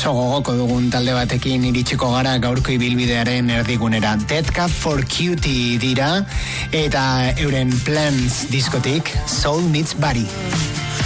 Oso gogoko dugun talde batekin iritsiko gara gaurko ibilbidearen erdigunera. Dead Cat for Cutie dira eta euren Plans diskotik Soul Meets Body.